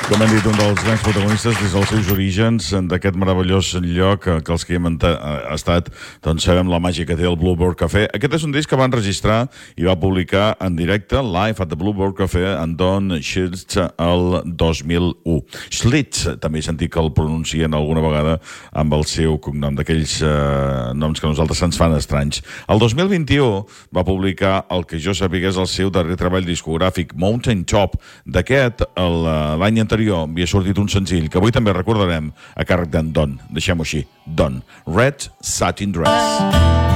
Com hem dit, un dels grans protagonistes des dels seus orígens d'aquest meravellós lloc que els que hi hem estat, doncs sabem la màgia que té el Bluebird Café. Aquest és un disc que van registrar i va publicar en directe, live at the Bluebird Café, en Don Schlitz el 2001. Schlitz, també he sentit que el pronuncien alguna vegada amb el seu cognom, d'aquells noms que a nosaltres se'ns fan estranys. El 2021 va publicar el que jo sapigués el seu darrer treball discogràfic, Mountain Top. D'aquest, l'any anterior havia sortit un senzill que avui també recordarem a càrrec d'en Don. Deixem-ho així. Don. Red Satin Dress.